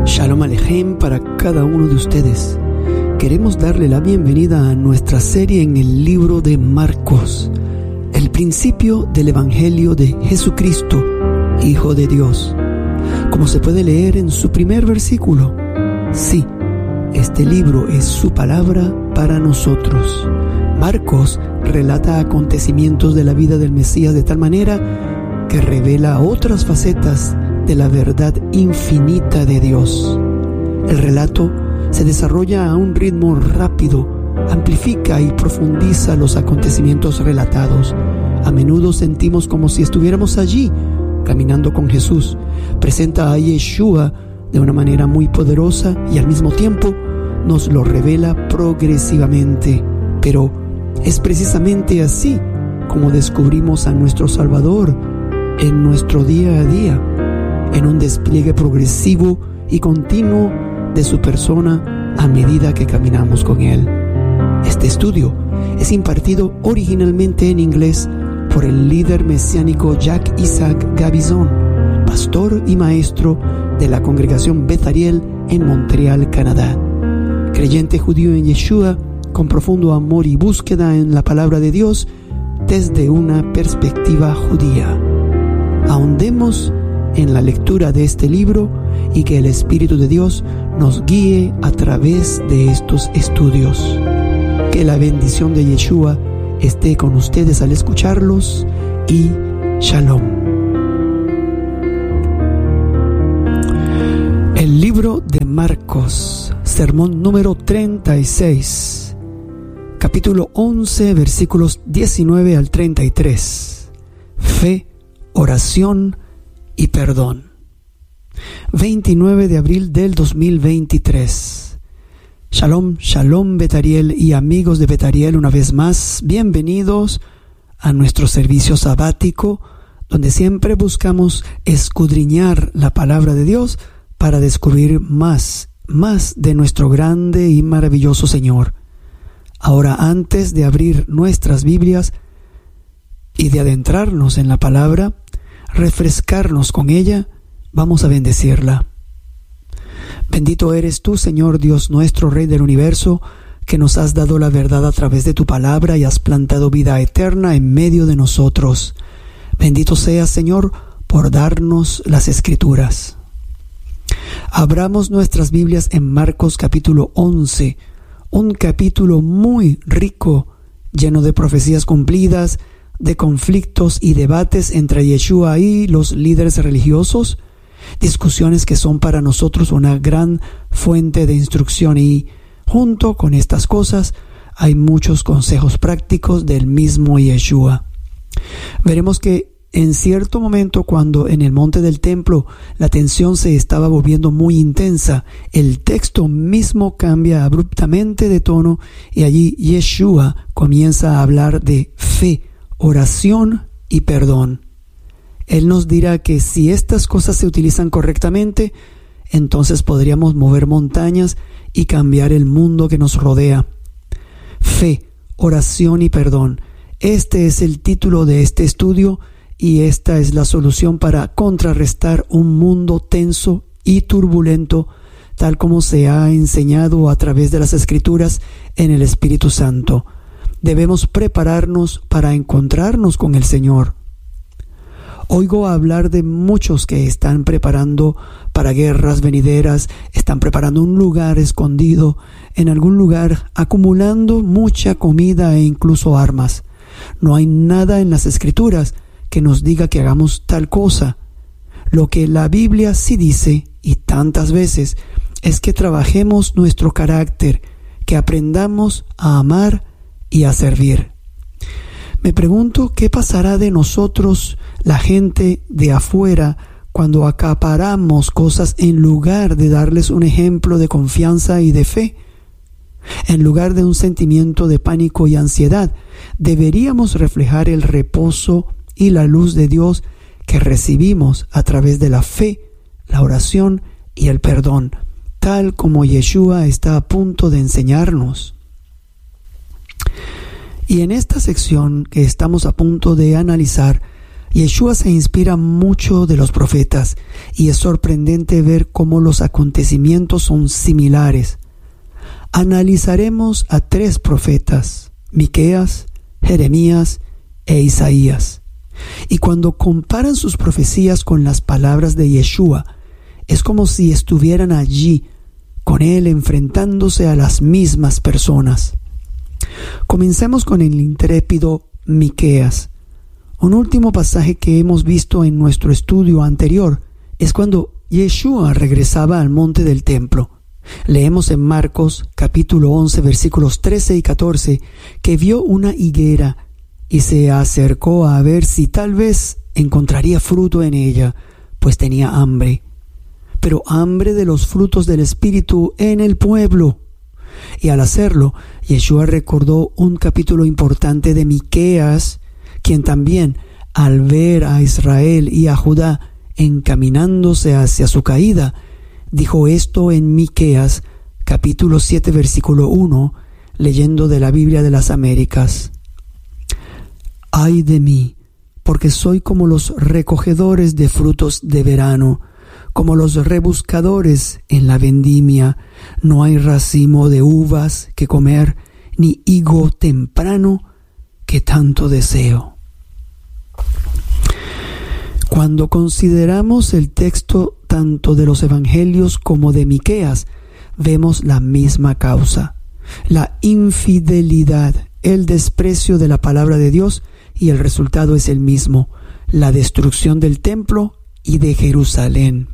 Shalom Alejem para cada uno de ustedes. Queremos darle la bienvenida a nuestra serie en el libro de Marcos, el principio del Evangelio de Jesucristo, Hijo de Dios. Como se puede leer en su primer versículo, sí, este libro es su palabra para nosotros. Marcos relata acontecimientos de la vida del Mesías de tal manera que revela otras facetas de la verdad infinita de Dios. El relato se desarrolla a un ritmo rápido, amplifica y profundiza los acontecimientos relatados. A menudo sentimos como si estuviéramos allí, caminando con Jesús. Presenta a Yeshua de una manera muy poderosa y al mismo tiempo nos lo revela progresivamente. Pero es precisamente así como descubrimos a nuestro Salvador en nuestro día a día, en un despliegue progresivo y continuo de su persona a medida que caminamos con Él. Este estudio es impartido originalmente en inglés por el líder mesiánico Jacques Isaac Gabizon, pastor y maestro de la congregación Beth Ariel en Montreal, Canadá. Creyente judío en Yeshua, con profundo amor y búsqueda en la palabra de Dios desde una perspectiva judía. Ahondemos en la lectura de este libro y que el Espíritu de Dios nos guíe a través de estos estudios. Que la bendición de Yeshua esté con ustedes al escucharlos y Shalom. El libro de Marcos, sermón número 36, capítulo 11, versículos 19 al 33. Fe, oración y perdón. 29 de abril del 2023. Shalom, shalom Beth Ariel y amigos de Beth Ariel, una vez más, bienvenidos a nuestro servicio sabático, donde siempre buscamos escudriñar la palabra de Dios para descubrir más de nuestro grande y maravilloso Señor. Ahora, antes de abrir nuestras Biblias y de adentrarnos en la palabra, refrescarnos con ella, vamos a bendecirla. Bendito eres tú, Señor Dios nuestro, Rey del universo, que nos has dado la verdad a través de tu palabra y has plantado vida eterna en medio de nosotros. Bendito seas, Señor, por darnos las Escrituras. Abramos nuestras Biblias en Marcos capítulo 11, un capítulo muy rico, lleno de profecías cumplidas, de conflictos y debates entre Yeshua y los líderes religiosos, discusiones que son para nosotros una gran fuente de instrucción, y junto con estas cosas hay muchos consejos prácticos del mismo Yeshua. Veremos que en cierto momento, cuando en el monte del templo la tensión se estaba volviendo muy intensa, el texto mismo cambia abruptamente de tono y allí Yeshua comienza a hablar de fe, oración y perdón. Él nos dirá que si estas cosas se utilizan correctamente, entonces podríamos mover montañas y cambiar el mundo que nos rodea. Fe, oración y perdón. Este es el título de este estudio y esta es la solución para contrarrestar un mundo tenso y turbulento, tal como se ha enseñado a través de las Escrituras en el Espíritu Santo. Debemos prepararnos para encontrarnos con el Señor. Oigo hablar de muchos que están preparando para guerras venideras, están preparando un lugar escondido en algún lugar, acumulando mucha comida e incluso armas. No hay nada en las Escrituras que nos diga que hagamos tal cosa. Lo que la Biblia sí dice, y tantas veces, es que trabajemos nuestro carácter, que aprendamos a amar y a servir. Me pregunto qué pasará de nosotros, la gente de afuera, cuando acaparamos cosas en lugar de darles un ejemplo de confianza y de fe. En lugar de un sentimiento de pánico y ansiedad, deberíamos reflejar el reposo y la luz de Dios que recibimos a través de la fe, la oración y el perdón, tal como Yeshua está a punto de enseñarnos. Y en esta sección que estamos a punto de analizar, Yeshua se inspira mucho de los profetas y es sorprendente ver cómo los acontecimientos son similares. Analizaremos a 3 profetas, Miqueas, Jeremías e Isaías. Y cuando comparan sus profecías con las palabras de Yeshua, es como si estuvieran allí, con él enfrentándose a las mismas personas. Comencemos con el intrépido Miqueas. Un último pasaje que hemos visto en nuestro estudio anterior es cuando Yeshua regresaba al monte del templo. Leemos en Marcos capítulo 11 versículos 13 y 14 que vio una higuera y se acercó a ver si tal vez encontraría fruto en ella, pues tenía hambre. Pero hambre de los frutos del Espíritu en el pueblo. Y al hacerlo, Yeshua recordó un capítulo importante de Miqueas, quien también, al ver a Israel y a Judá encaminándose hacia su caída, dijo esto en Miqueas capítulo 7 versículo 1, leyendo de la Biblia de las Américas. Ay de mí, porque soy como los recogedores de frutos de verano, como los rebuscadores en la vendimia. No hay racimo de uvas que comer, ni higo temprano que tanto deseo. Cuando consideramos el texto tanto de los evangelios como de Miqueas, vemos la misma causa: la infidelidad, el desprecio de la palabra de Dios, y el resultado es el mismo: la destrucción del templo y de Jerusalén.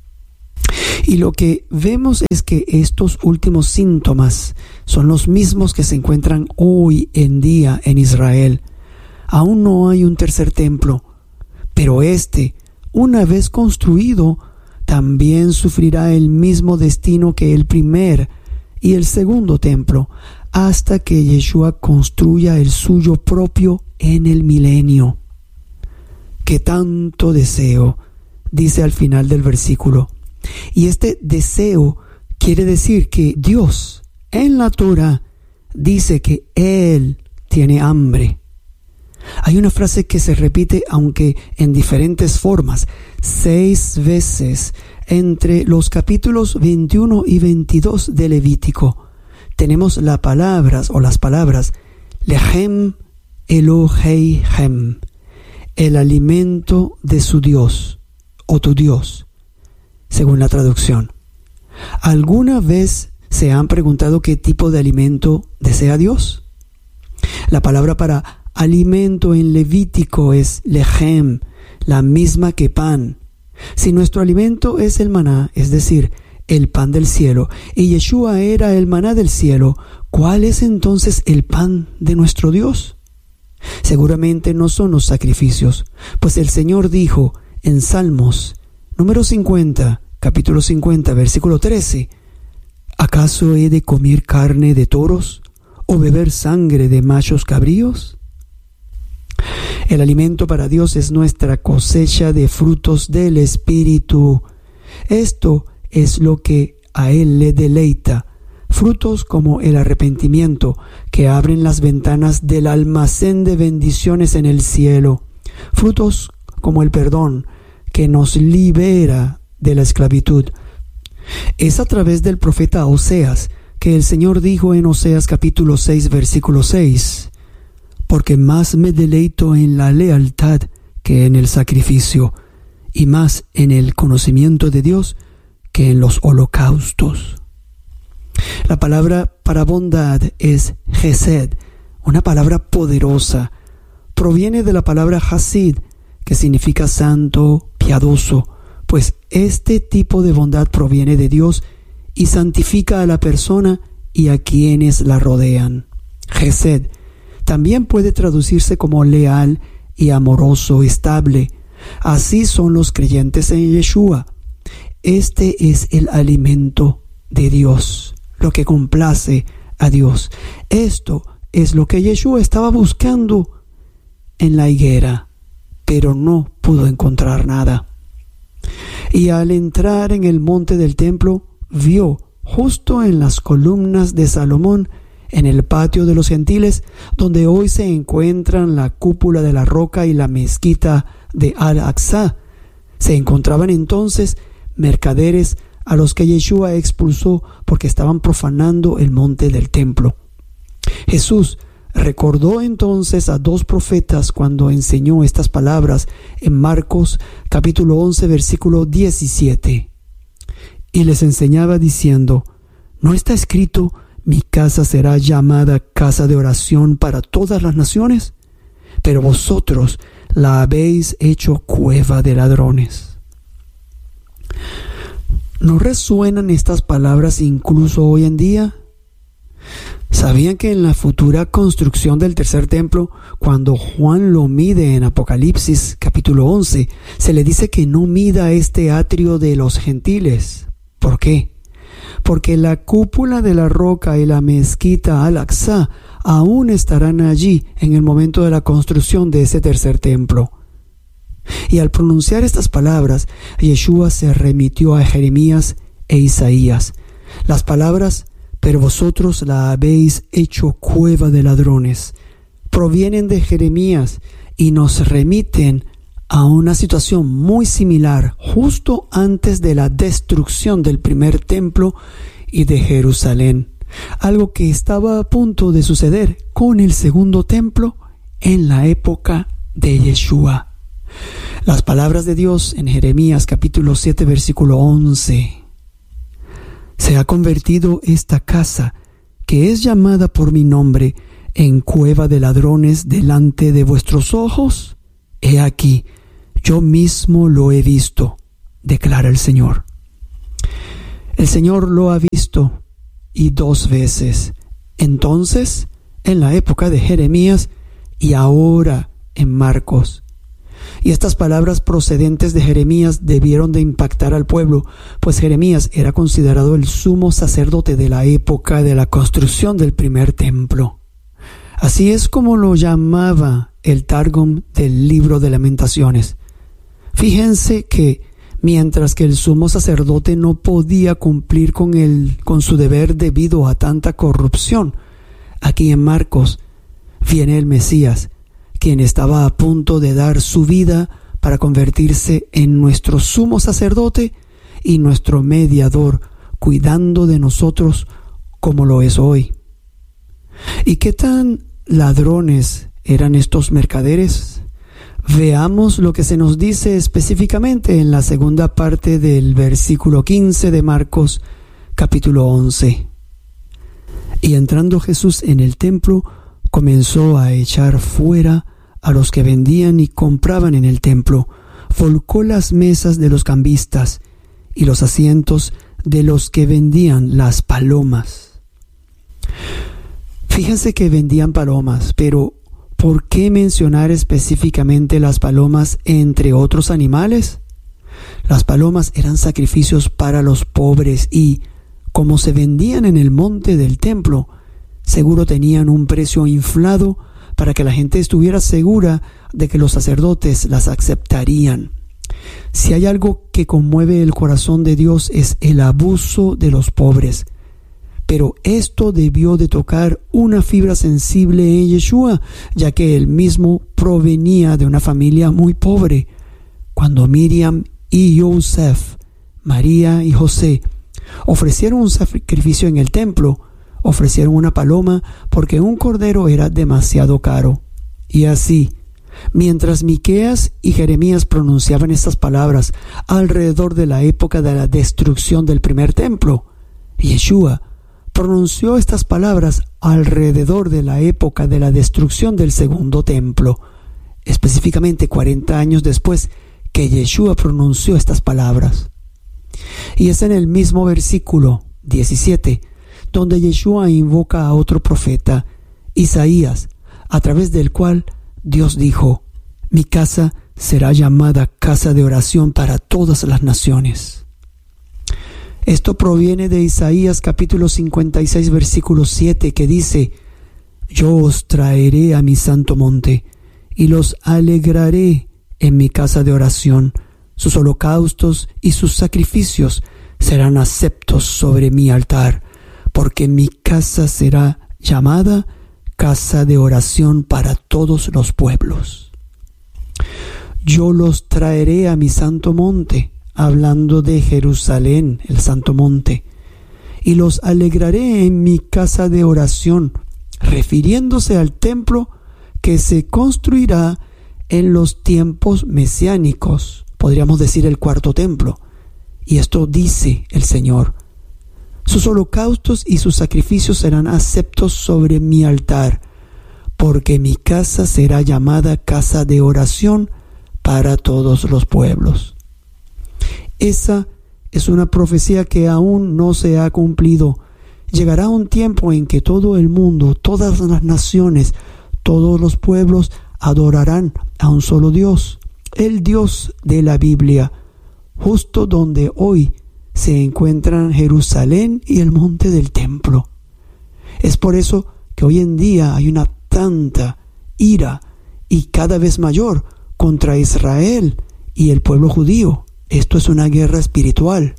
Y lo que vemos es que estos últimos síntomas son los mismos que se encuentran hoy en día en Israel. Aún no hay un tercer templo, pero una vez construido, también sufrirá el mismo destino que el primer y el segundo templo, hasta que Yeshua construya el suyo propio en el milenio. Que tanto deseo, dice al final del versículo. Y este deseo quiere decir que Dios en la Torah dice que Él tiene hambre. Hay una frase que se repite, aunque en diferentes formas, 6 veces entre los capítulos 21 y 22 de Levítico. Tenemos las palabras Lechem Eloheihem, el alimento de su Dios o tu Dios, según la traducción. ¿Alguna vez se han preguntado qué tipo de alimento desea Dios? La palabra para alimento en Levítico es lechem, la misma que pan. Si nuestro alimento es el maná, es decir, el pan del cielo, y Yeshua era el maná del cielo, ¿cuál es entonces el pan de nuestro Dios? Seguramente no son los sacrificios, pues el Señor dijo en Salmos número 50, capítulo 50, versículo 13, ¿acaso he de comer carne de toros o beber sangre de machos cabríos? El alimento para Dios es nuestra cosecha de frutos del Espíritu. Esto es lo que a Él le deleita. Frutos como el arrepentimiento, que abren las ventanas del almacén de bendiciones en el cielo. Frutos como el perdón, que nos libera de la esclavitud. Es a través del profeta Oseas que el Señor dijo en Oseas capítulo 6, versículo 6, porque más me deleito en la lealtad que en el sacrificio, y más en el conocimiento de Dios que en los holocaustos. La palabra para bondad es Hesed, una palabra poderosa. Proviene de la palabra Hasid, que significa santo, piadoso, pues este tipo de bondad proviene de Dios y santifica a la persona y a quienes la rodean. Hesed también puede traducirse como leal y amoroso, estable. Así son los creyentes en Yeshua. Este es el alimento de Dios, lo que complace a Dios. Esto es lo que Yeshua estaba buscando en la higuera, pero no pudo encontrar nada. Y al entrar en el monte del templo, vio justo en las columnas de Salomón, en el patio de los gentiles, donde hoy se encuentran la cúpula de la roca y la mezquita de Al-Aqsa. Se encontraban entonces mercaderes a los que Yeshua expulsó porque estaban profanando el monte del templo. Jesús recordó entonces a dos profetas cuando enseñó estas palabras en Marcos capítulo 11 versículo 17. Y les enseñaba diciendo: ¿no está escrito: mi casa será llamada casa de oración para todas las naciones? Pero vosotros la habéis hecho cueva de ladrones. ¿No resuenan estas palabras incluso hoy en día? ¿Sabían que en la futura construcción del tercer templo, cuando Juan lo mide en Apocalipsis capítulo 11, se le dice que no mida este atrio de los gentiles? ¿Por qué? Porque la cúpula de la roca y la mezquita Al-Aqsa aún estarán allí en el momento de la construcción de ese tercer templo. Y al pronunciar estas palabras, Yeshua se remitió a Jeremías e Isaías. Las palabras: pero vosotros la habéis hecho cueva de ladrones, provienen de Jeremías y nos remiten a una situación muy similar justo antes de la destrucción del primer templo y de Jerusalén, algo que estaba a punto de suceder con el segundo templo en la época de Yeshua. Las palabras de Dios en Jeremías capítulo 7 versículo 11: se ha convertido esta casa, que es llamada por mi nombre, en cueva de ladrones delante de vuestros ojos. He aquí, yo mismo lo he visto, declara el Señor. El Señor lo ha visto, y 2 veces. Entonces, en la época de Jeremías, y ahora en Marcos. Y estas palabras procedentes de Jeremías debieron de impactar al pueblo, pues Jeremías era considerado el sumo sacerdote de la época de la construcción del primer templo. Así es como lo llamaba el Targum del libro de Lamentaciones. Fíjense que mientras que el sumo sacerdote no podía cumplir con su deber debido a tanta corrupción, aquí en Marcos viene el Mesías, quien estaba a punto de dar su vida para convertirse en nuestro sumo sacerdote y nuestro mediador, cuidando de nosotros como lo es hoy. ¿Y qué tan ladrones eran estos mercaderes? Veamos lo que se nos dice específicamente en la segunda parte del versículo 15 de Marcos capítulo 11. Y entrando Jesús en el templo, comenzó a echar fuera a los que vendían y compraban en el templo, volcó las mesas de los cambistas y los asientos de los que vendían las palomas. Fíjense que vendían palomas, pero ¿por qué mencionar específicamente las palomas entre otros animales? Las palomas eran sacrificios para los pobres y, como se vendían en el monte del templo, seguro tenían un precio inflado para que la gente estuviera segura de que los sacerdotes las aceptarían. Si hay algo que conmueve el corazón de Dios es el abuso de los pobres. Pero esto debió de tocar una fibra sensible en Yeshua, ya que él mismo provenía de una familia muy pobre. Cuando Miriam y Yosef, María y José ofrecieron un sacrificio en el templo, ofrecieron una paloma porque un cordero era demasiado caro. Y así, mientras Miqueas y Jeremías pronunciaban estas palabras alrededor de la época de la destrucción del primer templo, Yeshua pronunció estas palabras alrededor de la época de la destrucción del segundo templo, específicamente 40 años después que Yeshua pronunció estas palabras. Y es en el mismo versículo 17 donde Yeshua invoca a otro profeta, Isaías, a través del cual Dios dijo: mi casa será llamada casa de oración para todas las naciones. Esto proviene de Isaías capítulo 56 versículo 7, que dice: yo os traeré a mi santo monte y los alegraré en mi casa de oración. Sus holocaustos y sus sacrificios serán aceptos sobre mi altar, porque mi casa será llamada casa de oración para todos los pueblos. yo los traeré a mi santo monte, hablando de Jerusalén, el santo monte, y los alegraré en mi casa de oración, refiriéndose al templo que se construirá en los tiempos mesiánicos, podríamos decir el cuarto templo. Y esto dice el Señor: sus holocaustos y sus sacrificios serán aceptos sobre mi altar, porque mi casa será llamada casa de oración para todos los pueblos. Esa es una profecía que aún no se ha cumplido. Llegará un tiempo en que todo el mundo, todas las naciones, todos los pueblos adorarán a un solo Dios, el Dios de la Biblia, justo donde hoy se encuentran Jerusalén y el monte del templo. Es por eso que hoy en día hay una tanta ira y cada vez mayor contra Israel y el pueblo judío. Esto es una guerra espiritual.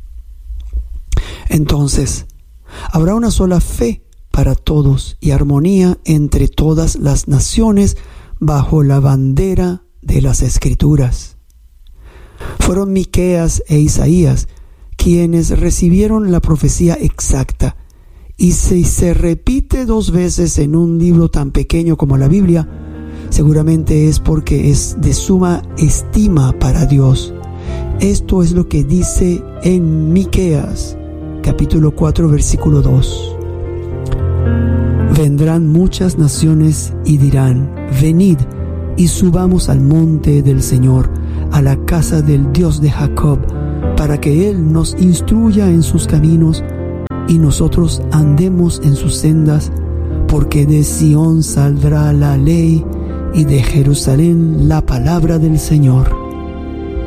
Entonces, habrá una sola fe para todos y armonía entre todas las naciones bajo la bandera de las Escrituras. Fueron Miqueas e Isaías quienes recibieron la profecía exacta, y si se repite 2 veces en un libro tan pequeño como la Biblia, seguramente es porque es de suma estima para Dios. Esto es lo que dice en Miqueas, capítulo 4, versículo 2. Vendrán muchas naciones y dirán: venid y subamos al monte del Señor, a la casa del Dios de Jacob, para que Él nos instruya en sus caminos y nosotros andemos en sus sendas, porque de Sión saldrá la ley y de Jerusalén la palabra del Señor.